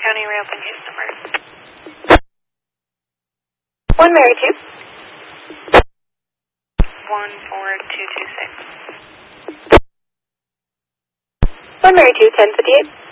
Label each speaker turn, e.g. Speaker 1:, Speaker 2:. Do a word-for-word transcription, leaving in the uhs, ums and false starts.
Speaker 1: County reopen case number.
Speaker 2: One Mary two.
Speaker 1: One four two two six.
Speaker 2: One Mary two, ten fifty-eight.